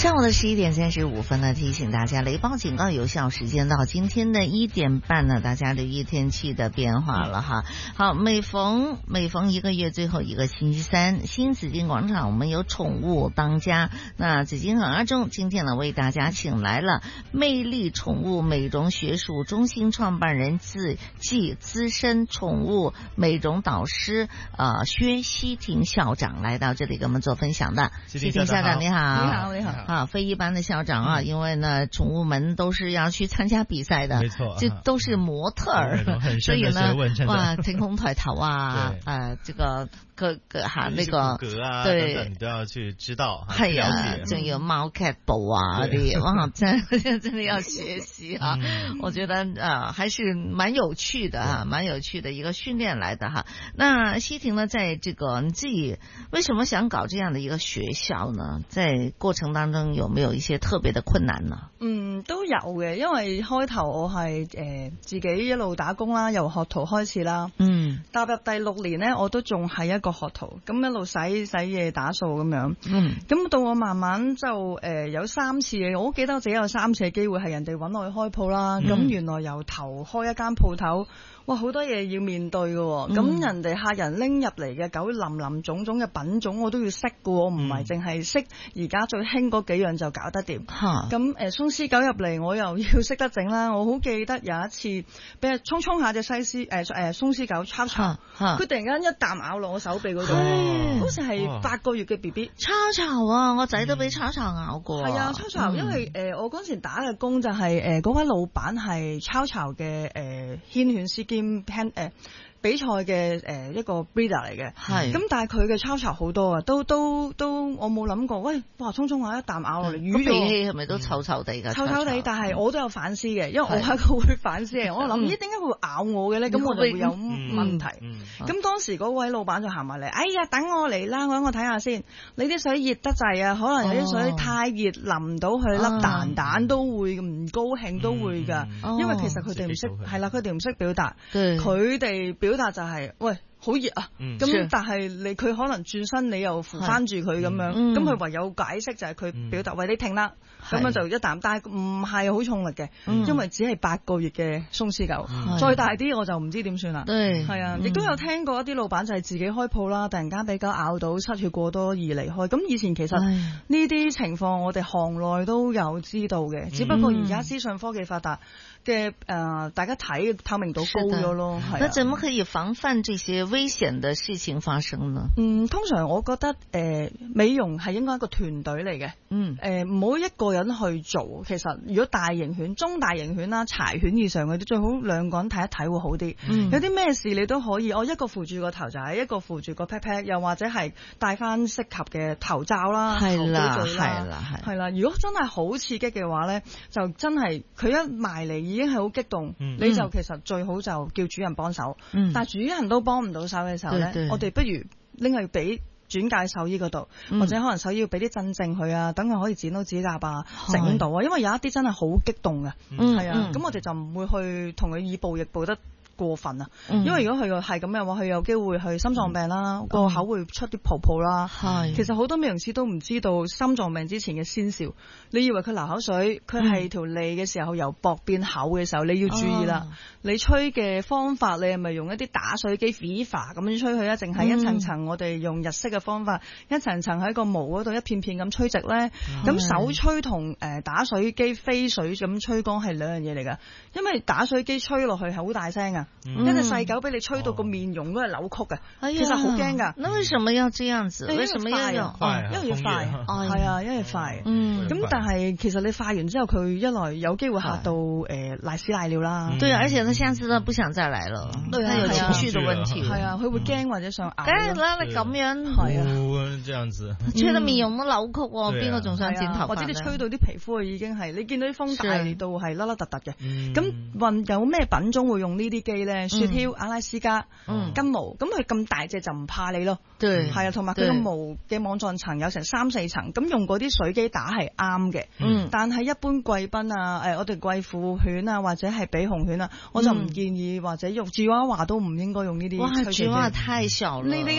上午的11:35呢，提醒大家雷暴警告有效时间到今天的1点半呢，大家留意天气的变化了哈。好，每逢一个月最后一个星期三，新紫金广场我们有宠物当家。那紫金和阿忠今天呢为大家请来了魅力宠物美容学术中心创办人暨资深宠物美容导师薛希婷校长来到这里跟我们做分享的。希婷校长你好。你好，非一般的校长啊，因为呢，宠物们都是要去参加比赛的， 没错， 这都是模特儿，所以呢，哇，天空抬头啊，这个那个骨骼啊， 对， 等等你都要去知道， 係啊， 了解， 仲有貓 cat 步啊啲，哇，真的要學習啊！我覺得還是蠻有趣的哈，蠻有趣的一個訓練來的哈。那希婷呢，在這個你自己為什麼想搞這樣的一個學校呢？在過程當中有沒有一些特別的困難呢？ 都有嘅，因為開頭我係自己一路打工啦，由學徒開始啦。踏入第6年呢，我都仲係一個學徒，咁一路洗嘢打掃咁樣。咁到我慢慢就有3次嘅，我記得我自己有3次嘅機會係人哋揾我去開鋪啦。咁原來由頭開一間鋪頭，哇，好多嘢要面對嘅喎。咁人哋客人拎入嚟嘅狗林種種嘅品種我都要識嘅喎，唔係淨係識而家最興嗰幾樣就搞得掂。咁鬆獅狗入嚟我又要識得整啦。我好記得有一次俾人衝下隻鬆獅狗抄，佢突然間一啖咬落我手臂嗰度，好似係8個月嘅 BB。 抄啊，我仔都俾抄咬過。係啊，抄，因為我嗰時打嘅工就係嗰位老闆係抄嘅牽犬師兼比賽嘅一個 breeder 嚟嘅，咁但係佢嘅抄好多啊，都我冇諗過，喂，哇，匆話一啖咬落嚟，魚脾氣係咪都臭臭地㗎？ 臭臭地，但係我都有反思嘅，因為我係一個會反思嘅，我諗咦點解佢會咬我嘅咧？咁我就會有問題。咁當時嗰位老闆就行埋嚟，哎呀，等我嚟啦，我睇下先，你啲水熱得滯啊，可能有啲水太熱淋到佢粒蛋都會唔高興，都會㗎，因為其實佢哋唔識，係啦，佢哋唔識表達，佢哋表達就係喂好熱啊，咁但係佢可能轉身你又扶翻住佢咁樣，咁佢唯有解釋就係佢表達喂你停啦，咁樣就一啖，但係唔係好重力嘅，因為只係8個月嘅鬆獅狗，再大啲我就唔知點算啦。係啊，亦都有聽過一啲老闆就係自己開鋪啦，突然間俾狗咬到失血過多而離開，咁以前其實呢啲情況我哋行內都有知道嘅，只不過而家資訊科技發達嘅大家睇透明度高咗咯。 那怎麼可以防範這些危險的事情發生呢？ 通常我覺得美容係應該一個團隊嚟嘅，唔好一個人去做。其實如果大型犬、中大型犬啦、柴犬以上嗰啲，最好2個人睇一睇會好啲。有啲咩事你都可以，一個扶住個頭仔，一個扶住個 pat pat，又或者係戴翻適合嘅頭罩啦、頭罩係啦。如果真係好刺激嘅話咧，就真係佢一埋嚟已經係好激動，你就其實最好就叫主人幫手。但係主人都幫唔到手嘅時候咧，我哋不如拎去俾轉介獸醫嗰度，或者可能獸醫要俾啲鎮靜佢啊，等佢可以剪到指甲啊，整到啊。因為有一啲真係好激動嘅，係啊，咁我哋就唔會去同佢以暴易暴得過分啊，因為如果佢係咁嘅話，佢有機會去心臟病啦，個口會出啲泡泡啦。其實好多美容師都唔知道心臟病之前嘅先兆。你以為佢流口水，佢係條脷嘅時候由薄變厚嘅時候，你要注意啦。你吹嘅方法，你係咪用一啲打水機 FIFA 咁樣吹佢啊？淨係一層層我哋用日式嘅方法，一層層喺個毛嗰度一片片咁吹直咧？咁手吹同打水機飛水咁吹乾係兩樣嘢嚟㗎，因為打水機吹落去係好大聲㗎。一隻細狗俾你吹到個面容都係扭曲嘅，其實好驚㗎。 那為什麼要這樣子？為什麼要用？ 因為要快，係啊，因為快。咁但係其實你快完之後，佢一來有機會嚇到賴屎賴尿啦。 對啊，而且他下次都不想再來了，他有情緒的問題。 係啊，佢會驚或者想咬。 梗係啦，你咁樣係啊， 這樣子吹到面容都扭曲喎，邊個仲想剪頭髮？ 或者你吹到啲皮膚已經係你見到啲風大到係甩甩突突嘅。咁有咩品種會用呢啲機咧？雪橇、阿拉斯加、金毛，咁佢咁大隻就唔怕你咯。係啊，同埋佢個毛嘅網狀層有成3-4層，咁用嗰啲水機打係啱嘅。但係一般貴賓啊，我哋貴婦犬啊，或者係比熊犬啊，我就唔建議或者用吉娃娃都唔應該用呢啲。 哇，吉娃娃太小了。